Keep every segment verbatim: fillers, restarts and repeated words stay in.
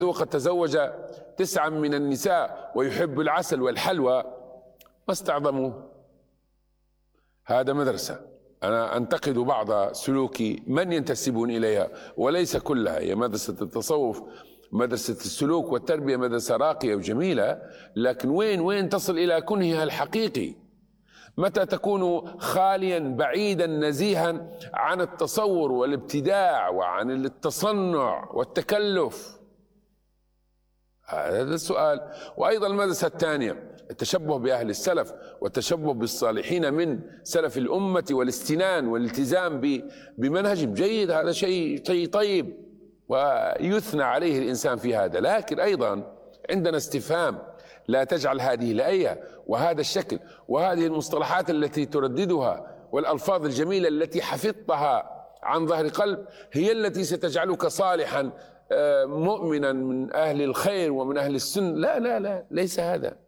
وقد تزوج تسعا من النساء ويحب العسل والحلوى، ما استعظموه. هذا مدرسة. أنا أنتقد بعض سلوك من ينتسبون إليها وليس كلها. هي مدرسة التصوف، مدرسة السلوك والتربية مدرسة راقية وجميلة، لكن وين وين تصل إلى كنهها الحقيقي؟ متى تكون خاليا بعيدا نزيها عن التصور والابتداع وعن التصنع والتكلف؟ هذا السؤال. وأيضا المدرسة الثانية التشبه بأهل السلف والتشبه بالصالحين من سلف الأمة والاستنان والالتزام بمنهج جيد. هذا شيء طيب ويثنى عليه الإنسان في هذا، لكن أيضا عندنا استفهام. لا تجعل هذه الآية وهذا الشكل وهذه المصطلحات التي ترددها والألفاظ الجميلة التي حفظتها عن ظهر قلب هي التي ستجعلك صالحا مؤمنا من أهل الخير ومن أهل السنة. لا لا لا، ليس هذا.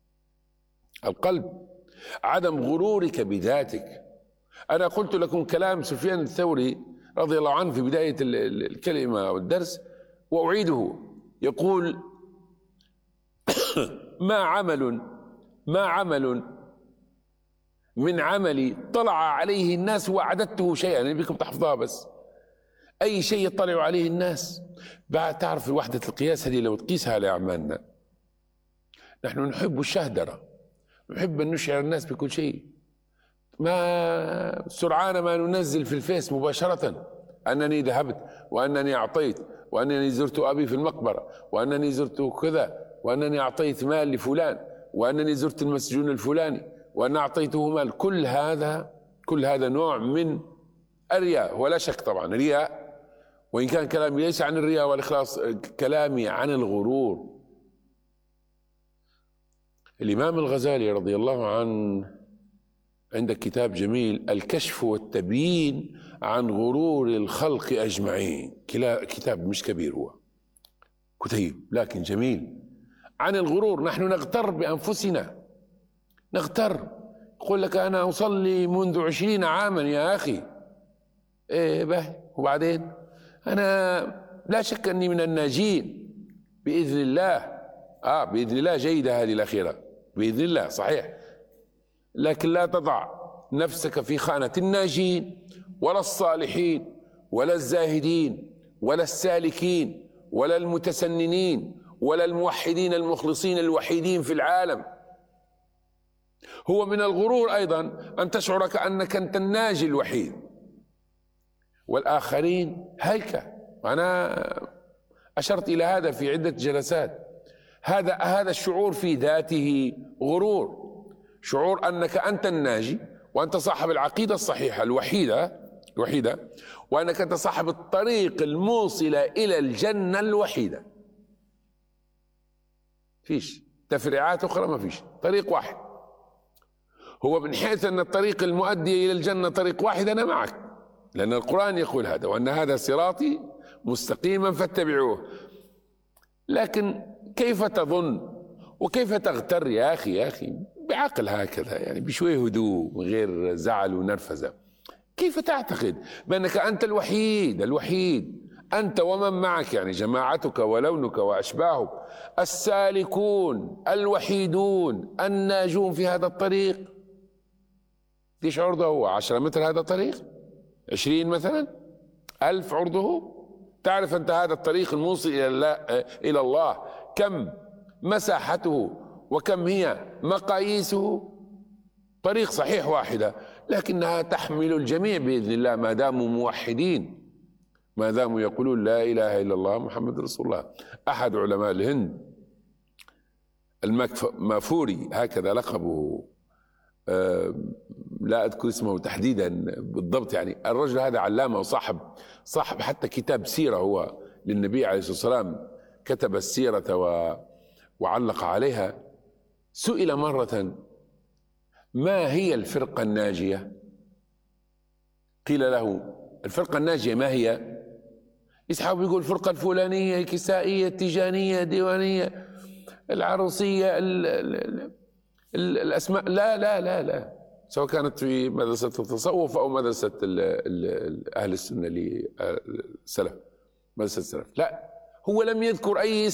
القلب عدم غرورك بذاتك. أنا قلت لكم كلام سفيان الثوري رضي الله عنه في بداية الكلمة والدرس وأعيده. يقول: ما عمل ما عمل من عملي طلع عليه الناس وأعددته شيئا. يعني بكم تحفظها، بس أي شيء يطلع عليه الناس. بعد تعرف وحدة القياس هذه لو تقيسها لأعمالنا، نحن نحب الشهدرة، نحب أن نشعر الناس بكل شيء. ما سرعان ما ننزل في الفيس مباشرة أنني ذهبت وأنني أعطيت وأنني زرت أبي في المقبرة وأنني زرت كذا وأنني أعطيت مال لفلان وأنني زرت المسجون الفلاني وأن أعطيته مال. كل هذا كل هذا نوع من الرياء، ولا شك طبعا رياء، وإن كان كلامي ليس عن الرياء والإخلاص، كلامي عن الغرور. الإمام الغزالي رضي الله عنه عندك كتاب جميل، الكشف والتبيين عن غرور الخلق أجمعين. كتاب مش كبير، هو كتيب لكن جميل عن الغرور. نحن نغتر بأنفسنا، نغتر. يقول لك أنا أصلي منذ عشرين عاما يا أخي. إيه به، وبعدين أنا لا شك أني من الناجين بإذن الله. آه بإذن الله جيدة هذه الأخيرة، بإذن الله صحيح، لكن لا تضع نفسك في خانة الناجين ولا الصالحين ولا الزاهدين ولا السالكين ولا المتسننين ولا الموحدين المخلصين الوحيدين في العالم. هو من الغرور أيضا أن تشعر كأنك أنت الناجي الوحيد والآخرين هيك. أنا أشرت إلى هذا في عدة جلسات. هذا هذا الشعور في ذاته غرور، شعور أنك أنت الناجي وأنت صاحب العقيدة الصحيحة الوحيدة الوحيدة وأنك أنت صاحب الطريق الموصل إلى الجنة الوحيدة. فيش تفريعات أخرى، ما فيش، طريق واحد. هو من حيث أن الطريق المؤدي إلى الجنة طريق واحد أنا معك، لأن القرآن يقول هذا، وأن هذا صراطي مستقيما فاتبعوه. لكن كيف تظن وكيف تغتر يا أخي يا أخي بعقل هكذا، يعني بشوية هدوء من غير زعل ونرفزة. كيف تعتقد بأنك أنت الوحيد الوحيد أنت ومن معك، يعني جماعتك ولونك وأشباهك، السالكون الوحيدون الناجون في هذا الطريق؟ ليش عرضه هو عشرة متر هذا الطريق؟ عشرين مثلا؟ ألف عرضه؟ تعرف أنت هذا الطريق الموصل إلى الله, إلى الله كم مساحته وكم هي مقاييسه؟ طريق صحيح واحدة، لكنها تحمل الجميع بإذن الله ما داموا موحدين، ما داموا يقولون لا إله إلا الله محمد رسول الله. أحد علماء الهند المافوري هكذا لقبه، أه لا أذكر اسمه تحديدا بالضبط، يعني الرجل هذا علامة وصاحب صاحب حتى كتاب سيرة هو للنبي عليه الصلاة والسلام، كتب السيرة و وعلق عليها. سئل مرة ما هي الفرقة الناجية؟ قيل له الفرقة الناجية ما هي؟ يسحب يقول الفرقة الفلانية الكسائية التيجانية الديوانية العروسية ال ال ال الأسماء. لا لا لا لا، سواء كانت في مدرسة التصوف أو مدرسة ال ال أهل السنة للسلف، مدرسة السلف. لا، هو لم يذكر أي